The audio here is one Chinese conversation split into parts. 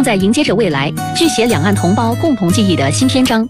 在迎接着未来，续写两岸同胞共同记忆的新篇章。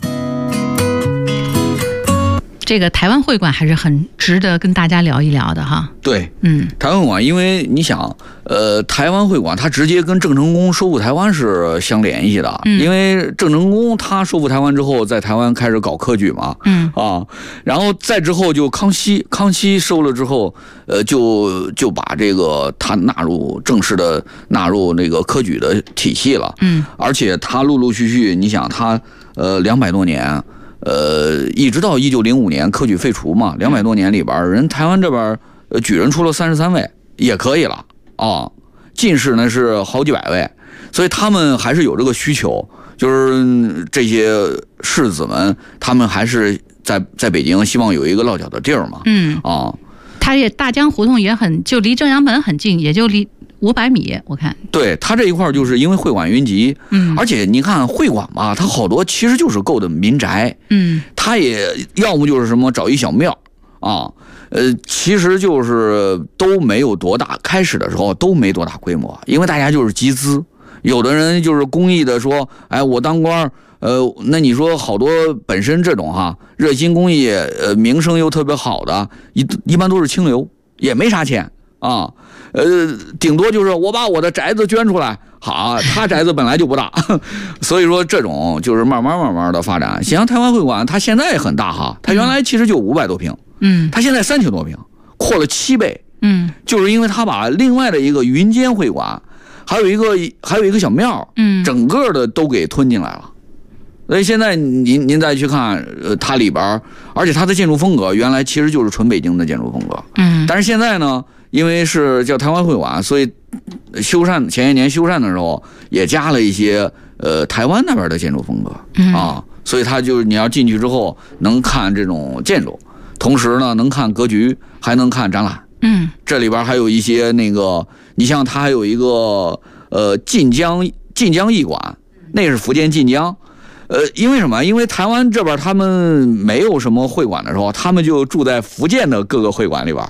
这个台湾会馆还是很值得跟大家聊一聊的哈。 对，台湾会馆，因为你想，台湾会馆它直接跟郑成功收复台湾是相联系的，因为郑成功他收复台湾之后，在台湾开始搞科举嘛，然后再之后就康熙收了之后，就把这个他正式的纳入那个科举的体系了，而且他陆陆续续，你想他200多年。一直到1905年科举废除嘛，200多年里边，人台湾这边举人出了33位，也可以了啊。进士呢是好几百位，所以他们还是有这个需求，就是这些士子们，他们还是在北京希望有一个落脚的地儿嘛。 他也大江胡同也就离正阳门很近，也就离500米，我看。对， 他这一块就是因为会馆云集，而且你看会馆吧，它好多其实就是构的民宅，他也要么就是什么找一小庙啊，其实就是都没有多大，开始的时候都没多大规模，因为大家就是集资，有的人就是公益的说，哎，我当官。那你说好多本身这种热心公益，名声又特别好的，一般都是清流，也没啥钱啊。顶多就是我把我的宅子捐出来，好，他宅子本来就不大，所以说这种就是慢慢的发展。像台湾会馆，它现在也很大哈，它原来其实就500多平，它现在3000多平，扩了7倍，就是因为它把另外的一个云间会馆，还有一个小庙，整个的都给吞进来了。所以现在您再去看，它里边，而且它的建筑风格原来其实就是纯北京的建筑风格，但是现在呢，因为是叫台湾会馆，所以前些年修缮的时候也加了一些台湾那边的建筑风格啊，所以它就是你要进去之后能看这种建筑，同时呢能看格局，还能看展览，这里边还有一些那个，你像它还有一个晋江艺馆，那是福建晋江。因为什么？因为台湾这边他们没有什么会馆的时候，他们就住在福建的各个会馆里边。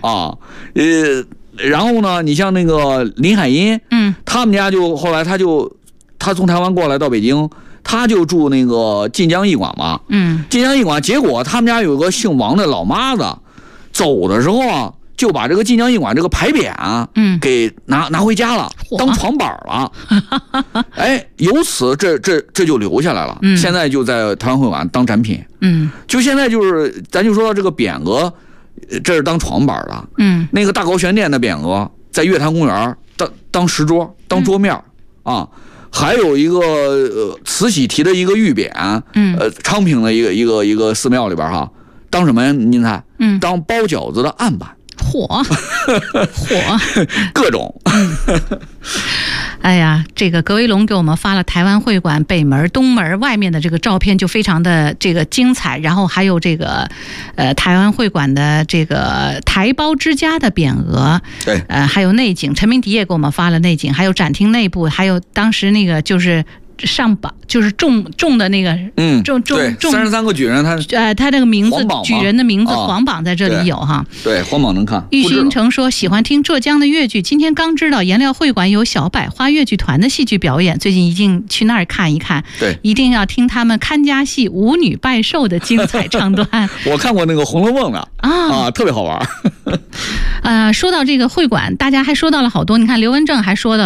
然后呢，你像那个林海音，他们家就后来他从台湾过来到北京，他就住那个晋江艺馆嘛。晋江艺馆，结果他们家有个姓王的老妈子，走的时候啊，就把这个晋江艺馆这个牌匾给拿回家了，当床板了。哎，由此这就留下来了。现在就在台湾会馆当展品。就现在就是咱就说到这个匾额，这是当床板的。那个大高悬殿的匾额在月坛公园当石桌当桌面啊。还有一个慈禧题的一个玉匾，昌平的一个寺庙里边当什么呀？您猜？当包饺子的案板。 火各种。 哎呀，这个格威龙给我们发了台湾会馆北门、东门外面的这个照片，就非常的这个精彩。然后还有这个台湾会馆的这个台胞之家的匾额， 对， 还有内景，陈明迪也给我们发了内景，还有展厅内部，还有当时那个就是上榜，就是中的那个，中 33个举人， 他那个名字举人的名字皇榜在这里有哈。 对，皇榜能看。 玉新成说喜欢听浙江的粤剧，今天刚知道颜料会馆有小百花粤剧团的戏剧表演，最近一定去那儿看一看。 对， 一定要听他们看家戏舞女拜寿的精彩唱段。 我看过那个《红楼梦》的特别好玩。 说到这个会馆，大家还说到了好多，你看刘文正还说到